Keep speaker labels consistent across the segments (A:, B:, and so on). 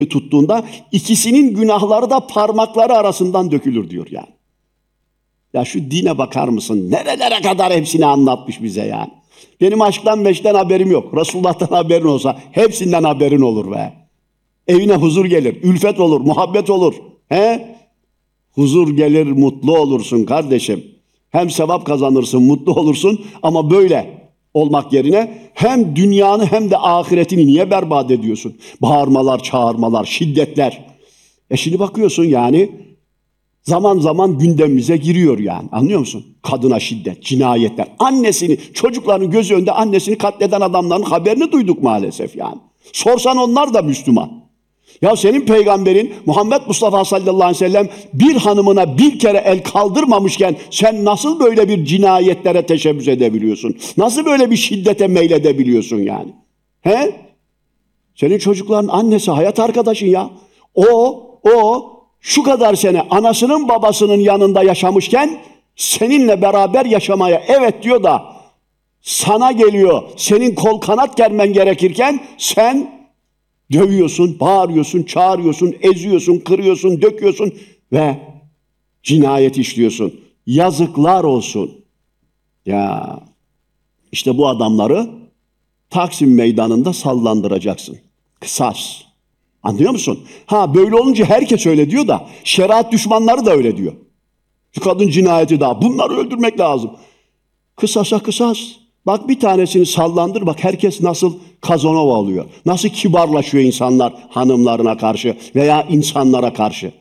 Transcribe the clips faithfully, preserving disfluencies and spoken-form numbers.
A: tuttuğunda ikisinin günahları da parmakları arasından dökülür diyor yani. Ya şu dine bakar mısın? Nerelere kadar hepsini anlatmış bize yani. Benim aşktan meşkten haberim yok. Resulullah'tan haberin olsa hepsinden haberin olur be. Evine huzur gelir, ülfet olur, muhabbet olur. He? Huzur gelir, mutlu olursun kardeşim. Hem sevap kazanırsın, mutlu olursun ama böyle olmak yerine hem dünyanı hem de ahiretini niye berbat ediyorsun? Bağırmalar, çağırmalar, şiddetler. E şimdi bakıyorsun yani zaman zaman gündemimize giriyor yani. Anlıyor musun? Kadına şiddet, cinayetler. Annesini, çocukların gözü önünde annesini katleden adamların haberini duyduk maalesef yani. Sorsan onlar da Müslüman. Ya senin peygamberin Muhammed Mustafa sallallahu aleyhi ve sellem bir hanımına bir kere el kaldırmamışken sen nasıl böyle bir cinayetlere teşebbüs edebiliyorsun? Nasıl böyle bir şiddete meyledebiliyorsun yani? He? Senin çocukların annesi, hayat arkadaşın ya. O, o şu kadar sene anasının babasının yanında yaşamışken seninle beraber yaşamaya evet diyor da sana geliyor. Senin kol kanat germen gerekirken sen dövüyorsun, bağırıyorsun, çağırıyorsun, eziyorsun, kırıyorsun, döküyorsun ve cinayet işliyorsun. Yazıklar olsun. Ya işte bu adamları Taksim Meydanı'nda sallandıracaksın. Kısas. Anlıyor musun? Ha böyle olunca herkes öyle diyor da şeriat düşmanları da öyle diyor. Şu kadın cinayeti daha. Bunları öldürmek lazım. Kısasa kısas. Bak bir tanesini sallandır, bak herkes nasıl Kazanova oluyor. Nasıl kibarlaşıyor insanlar hanımlarına karşı veya insanlara karşı.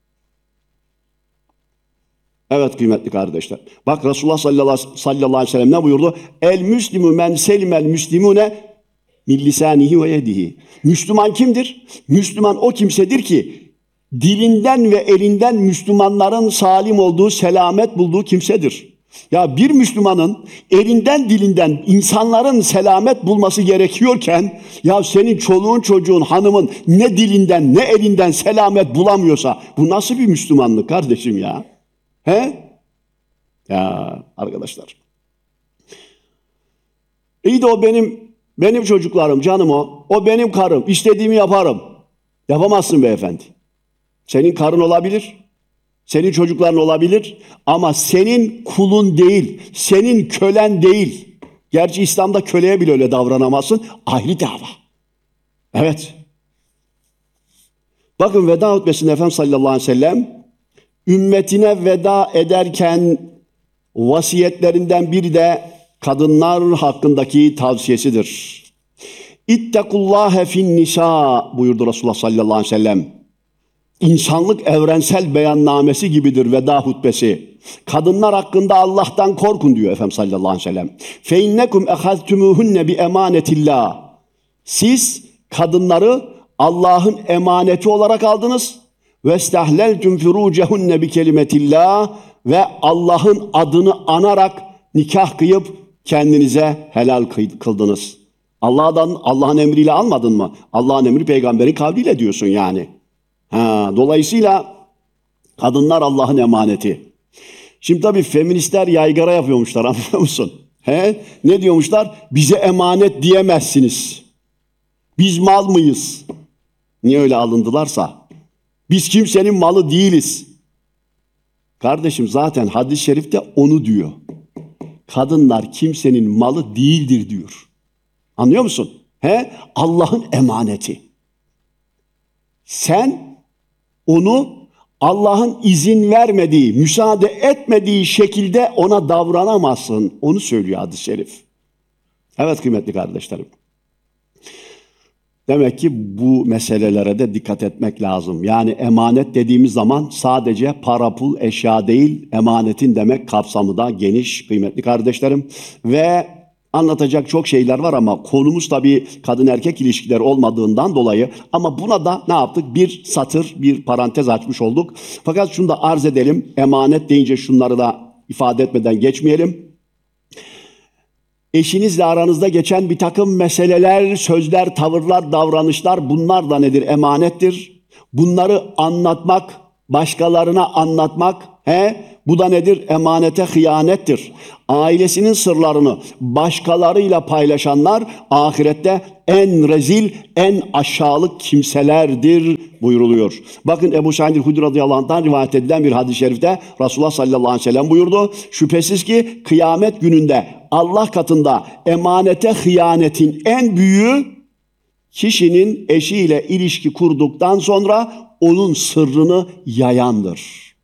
A: Evet kıymetli kardeşler. Bak Resulullah sallallahu aleyhi ve sellem ne buyurdu? El müslimu men selimel müslimune min lisanihi ve yedihi. Müslüman kimdir? Müslüman o kimsedir ki dilinden ve elinden Müslümanların salim olduğu, selamet bulduğu kimsedir. Ya bir Müslümanın elinden dilinden insanların selamet bulması gerekiyorken ya senin çoluğun çocuğun hanımın ne dilinden ne elinden selamet bulamıyorsa bu nasıl bir Müslümanlık kardeşim ya? He? Ya arkadaşlar. İyi de o benim benim çocuklarım canım o. O benim karım. İstediğimi yaparım. Yapamazsın beyefendi. Senin karın olabilir. Senin çocukların olabilir ama senin kulun değil, senin kölen değil. Gerçi İslam'da köleye bile öyle davranamazsın. Ayrı dava. Evet. Bakın veda hutbesinde Efendimiz sallallahu aleyhi ve sellem ümmetine veda ederken vasiyetlerinden biri de kadınlar hakkındaki tavsiyesidir. İttekullâhe fin nisa buyurdu Resulullah sallallahu aleyhi ve sellem. İnsanlık evrensel beyannamesi gibidir veda hutbesi. Kadınlar hakkında Allah'tan korkun diyor Efendimiz sallallahu aleyhi ve sellem. Fe innekum ehaztumuhunne bi emanetillah. Siz kadınları Allah'ın emaneti olarak aldınız. Ve istahleltum furucehunne bi kelimetillah ve Allah'ın adını anarak nikah kıyıp kendinize helal kıldınız. Allah'dan Allah'ın emriyle almadın mı? Allah'ın emri peygamberin kavliyle diyorsun yani. Ha, dolayısıyla kadınlar Allah'ın emaneti. Şimdi tabii feministler yaygara yapıyormuşlar anlıyor musun? He? Ne diyormuşlar? Bize emanet diyemezsiniz. Biz mal mıyız? Niye öyle alındılarsa? Biz kimsenin malı değiliz. Kardeşim zaten hadis-i şerifte onu diyor. Kadınlar kimsenin malı değildir diyor. Anlıyor musun? He? Allah'ın emaneti. Sen onu Allah'ın izin vermediği, müsaade etmediği şekilde ona davranamazsın. Onu söylüyor hadis-i şerif. Evet kıymetli kardeşlerim. Demek ki bu meselelere de dikkat etmek lazım. Yani emanet dediğimiz zaman sadece para, pul, eşya değil, emanetin demek kapsamı da geniş kıymetli kardeşlerim. Ve anlatacak çok şeyler var ama konumuz tabii kadın erkek ilişkileri olmadığından dolayı ama buna da ne yaptık? Bir satır, bir parantez açmış olduk. Fakat şunu da arz edelim. Emanet deyince şunları da ifade etmeden geçmeyelim. Eşinizle aranızda geçen bir takım meseleler, sözler, tavırlar, davranışlar bunlar da nedir? Emanettir. Bunları anlatmak, başkalarına anlatmak, he? Bu da nedir? Emanete hıyanettir. Ailesinin sırlarını başkalarıyla paylaşanlar ahirette en rezil, en aşağılık kimselerdir buyuruluyor. Bakın Ebu Said el-Hudri radıyallahu anh'tan rivayet edilen bir hadis-i şerifte Resulullah sallallahu aleyhi ve sellem buyurdu. Şüphesiz ki kıyamet gününde Allah katında emanete hıyanetin en büyüğü kişinin eşiyle ilişki kurduktan sonra onun sırrını yayandır.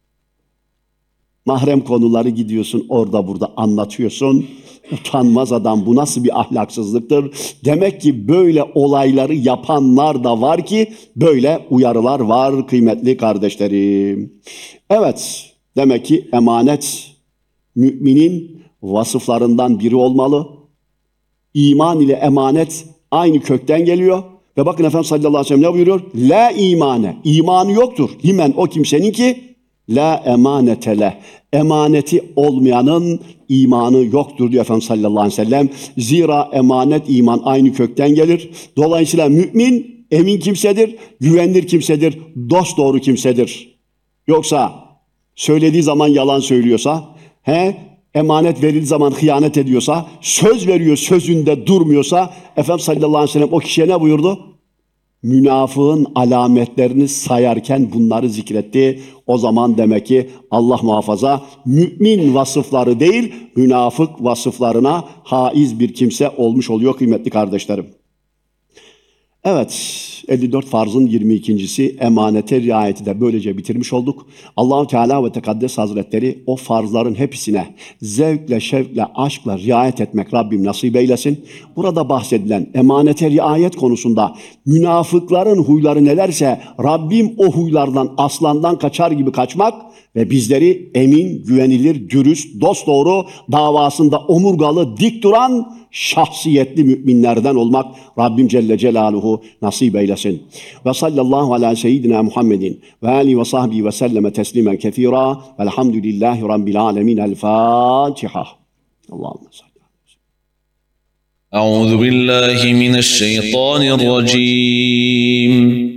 A: Mahrem konuları gidiyorsun orada burada anlatıyorsun. Utanmaz adam, bu nasıl bir ahlaksızlıktır? Demek ki böyle olayları yapanlar da var ki böyle uyarılar var kıymetli kardeşlerim. Evet, demek ki emanet müminin vasıflarından biri olmalı. İman ile emanet aynı kökten geliyor. Ve bakın Efendimiz sallallahu aleyhi ve sellem ne buyuruyor? La imane, imanı yoktur. Himen o kimsenin ki la emanetele, emaneti olmayanın imanı yoktur diyor Efendimiz sallallahu aleyhi ve sellem. Zira emanet, iman aynı kökten gelir. Dolayısıyla mümin emin kimsedir, güvenilir kimsedir, dosdoğru kimsedir. Yoksa söylediği zaman yalan söylüyorsa, he, emanet verildiği zaman hıyanet ediyorsa, söz veriyor sözünde durmuyorsa, Efendimiz sallallahu aleyhi ve sellem o kişiye ne buyurdu? Münafığın alametlerini sayarken bunları zikretti. O zaman demek ki Allah muhafaza mümin vasıfları değil, münafık vasıflarına haiz bir kimse olmuş oluyor kıymetli kardeşlerim. Evet, elli dört farzın yirmi ikincisi emanete riayeti de böylece bitirmiş olduk. Allah-u Teala ve Tekaddes Hazretleri o farzların hepsine zevkle, şevkle, aşkla riayet etmek Rabbim nasip eylesin. Burada bahsedilen emanete riayet konusunda münafıkların huyları nelerse Rabbim o huylardan, aslandan kaçar gibi kaçmak ve bizleri emin, güvenilir, dürüst, dosdoğru, davasında omurgalı, dik duran şahsiyetli müminlerden olmak Rabbim Celle Celaluhu nasip eylesin. Ve sallallahu ala seyyidina Muhammedin ve alihi ve sahbihi ve selleme teslimen kethira velhamdülillahi rabbil alemin. El Fatiha. Allahümme salli.
B: Euzu billahi mineşşeytanirracim.